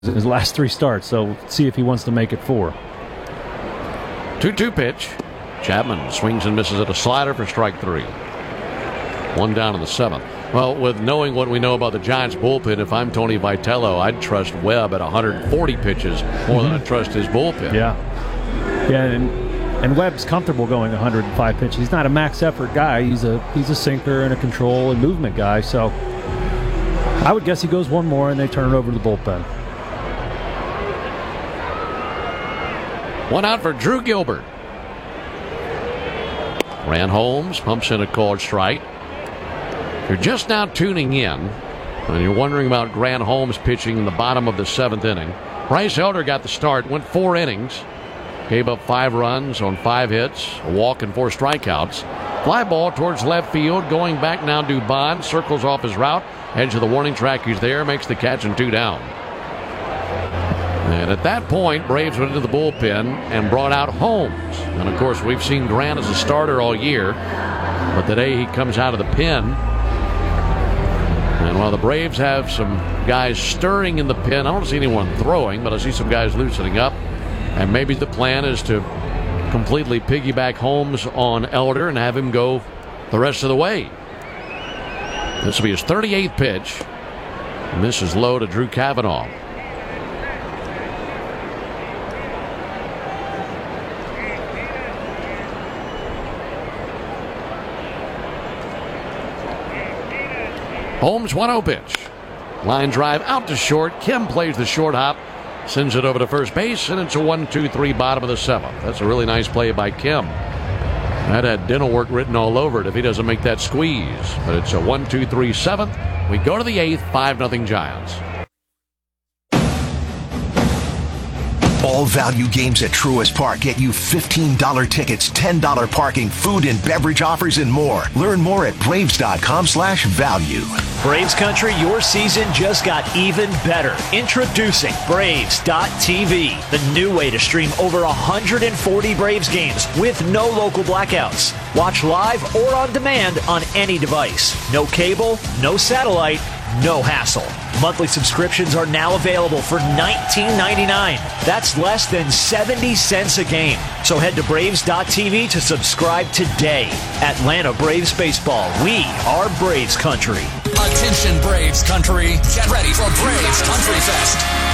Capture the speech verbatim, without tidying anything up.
his last three starts, so see if he wants to make it four. two two pitch. Chapman swings and misses at a slider for strike three. One down in the seventh. Well, with knowing what we know about the Giants bullpen, if I'm Tony Vitello, I'd trust Webb at one hundred forty pitches more than I trust his bullpen. Yeah. Yeah, and, and Webb's comfortable going one hundred five pitches. He's not a max effort guy. He's a he's a sinker and a control and movement guy. So I would guess he goes one more and they turn it over to the bullpen. One out for Drew Gilbert. Grant Holmes pumps in a called strike. If you're just now tuning in and you're wondering about Grant Holmes pitching in the bottom of the seventh inning, Bryce Elder got the start, went four innings, gave up five runs on five hits, a walk and four strikeouts. Fly ball towards left field, going back now Dubon, circles off his route, edge of the warning track, he's there, makes the catch and two down. And at that point, Braves went into the bullpen and brought out Holmes. And of course, we've seen Grant as a starter all year, but today he comes out of the pen. And while the Braves have some guys stirring in the pen, I don't see anyone throwing, but I see some guys loosening up. And maybe the plan is to completely piggyback Holmes on Elder and have him go the rest of the way. This will be his thirty-eighth pitch. And this is low to Drew Cavanaugh. Holmes one oh pitch. Line drive out to short. Kim plays the short hop. Sends it over to first base, and it's a one two three bottom of the seventh. That's a really nice play by Kim. That had dental work written all over it if he doesn't make that squeeze. But it's a one two three seventh. We go to the eighth, five nothing Giants. All value games at Truist Park get you fifteen dollars tickets, ten dollars parking, food and beverage offers, and more. Learn more at Braves.com slash value. Braves Country, your season just got even better. Introducing Braves dot T V, the new way to stream over one hundred forty Braves games with no local blackouts. Watch live or on demand on any device. No cable, no satellite, no hassle. Monthly subscriptions are now available for nineteen ninety-nine dollars. That's less than seventy cents a game. So head to Braves dot T V to subscribe today. Atlanta Braves Baseball. We are Braves Country. Attention Braves Country. Get ready for Braves Country Fest.